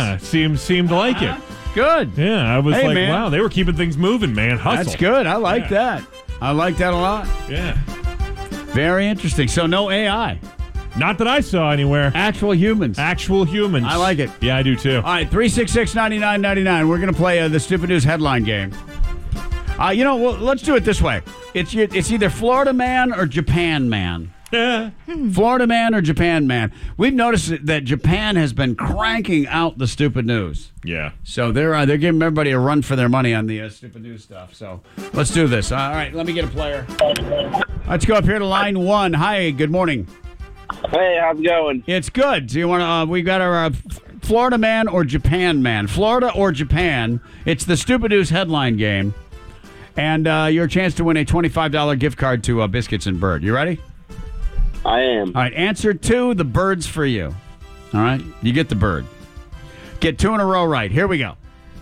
Yeah, seemed to like it. Good. Yeah, I was man. wow, they were keeping things moving, man. Hustle. That's good. I like that. I like that a lot. Yeah. Very interesting. So no AI. Not that I saw anywhere. Actual humans. Actual humans. I like it. Yeah, I do too. All right, 366-9999. We're going to play the Stupid News headline game. Let's do it this way. It's either Florida man or Japan man. Florida man or Japan man. We've noticed that Japan has been cranking out the Stupid News. Yeah. So they're giving everybody a run for their money on the Stupid News stuff. So let's do this. All right, let me get a player. Let's go up here to line 1. Hi, good morning. Hey, how's it going? It's good. So you want to? We got our Florida man or Japan man. Florida or Japan. It's the Stupid News headline game, and your chance to win a $25 gift card to Biscuits and Bird. You ready? I am. All right. Answer 2. The bird's for you. All right. You get the bird. Get 2 in a row right. Here we go.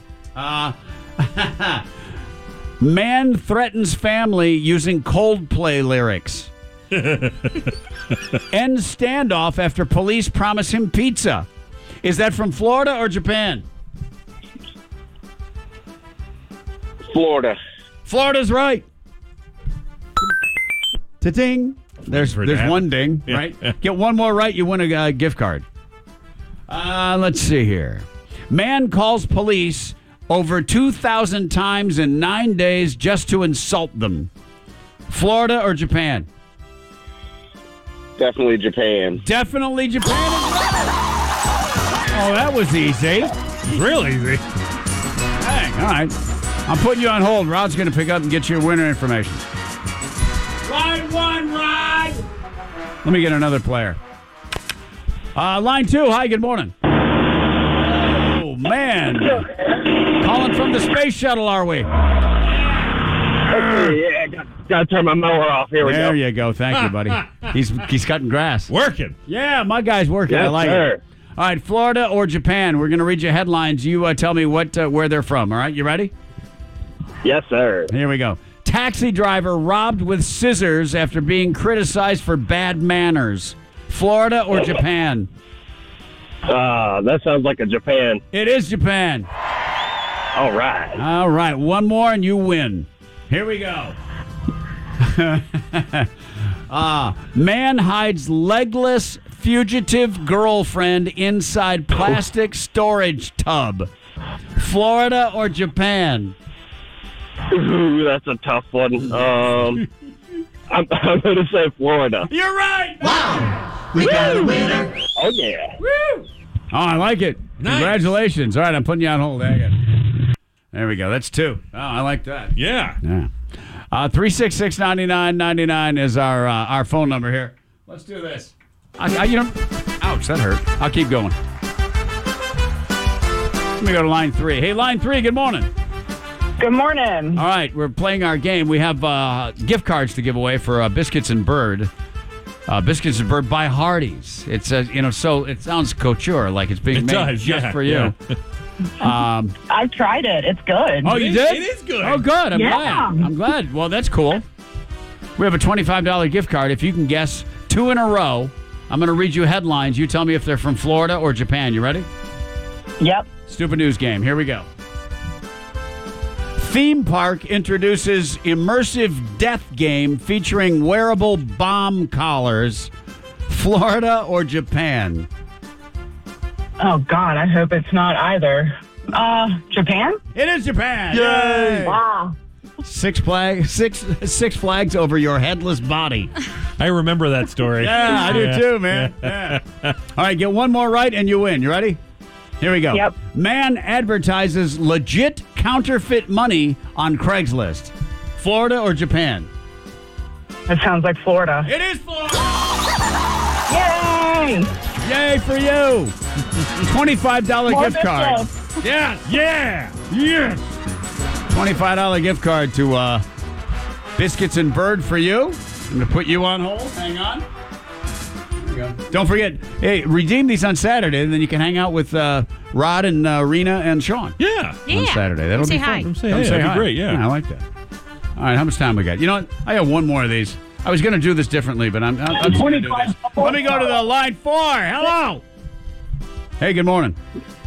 Man threatens family using Coldplay lyrics. Ends standoff after police promise him pizza. Is that from Florida or Japan? Florida. Florida's right. Ta-ting. There's that. one ding, right? Get one more right, you win a gift card. Let's see here. Man calls police over 2,000 times in 9 days just to insult them. Florida or Japan? Definitely Japan. Definitely Japan. Oh, that was easy. Real easy. Dang, all right. I'm putting you on hold. Rod's going to pick up and get your winner information. Line 1, Rod. Let me get another player. Line 2. Hi, good morning. Oh, man. Calling from the space shuttle, are we? Yeah, gotta turn my mower off. Here we go. There you go. Thank you, buddy. He's cutting grass. Working. Yeah, my guy's working. Yes, I like sir. it. All right, Florida or Japan? We're going to read you headlines. You tell me where they're from. All right, you ready? Yes, sir. Here we go. Taxi driver robbed with scissors after being criticized for bad manners. Florida or Japan? That sounds like a Japan. It is Japan. All right. All right, one more and you win. Here we go. Man hides legless fugitive girlfriend inside plastic storage tub. Florida or Japan? Ooh, that's a tough one. I'm going to say Florida. You're right. Wow! We got a winner. Oh, yeah. Woo! Oh, I like it. Nice. Congratulations. All right, I'm putting you on hold. There we go. That's 2. Oh, I like that. Yeah. 366-9999 is our phone number here. Let's do this. Ouch, that hurt. I'll keep going. Let me go to line 3. Hey, line 3, good morning. Good morning. All right, we're playing our game. We have gift cards to give away for Biscuits and Bird. Biscuits and Bird by Hardee's. It's so it sounds couture, like it's being made just for you. Yeah. I've tried it. It's good. Oh, you did? It is good. Oh, good. I'm Yeah. glad. I'm glad. Well, that's cool. We have a $25 gift card. If you can guess 2 in a row, I'm going to read you headlines. You tell me if they're from Florida or Japan. You ready? Yep. Stupid news game. Here we go. Theme park introduces immersive death game featuring wearable bomb collars. Florida or Japan? Oh, God. I hope it's not either. Japan? It is Japan. Yay. Wow. Six flags over your headless body. I remember that story. Yeah, I do too, man. Yeah. All right, get one more right and you win. You ready? Here we go. Yep. Man advertises legit counterfeit money on Craigslist. Florida or Japan? That sounds like Florida. It is Florida. Yay! Yay for you. $25 More gift card. business. Yeah. Yes. $25 gift card to Biscuits and Bird for you. I'm going to put you on hold. Hang on. There you go. Don't forget, hey, redeem these on Saturday, and then you can hang out with Rod and Rena and Sean Yeah. on Saturday. That'll Say be hi. fun. Say hey, that'd be great, yeah. I like that. All right, how much time we got? You know what? I have one more of these. I was going to do this differently, but I'm just going to do this. Let me go to the line 4. Hello. Hey, good morning.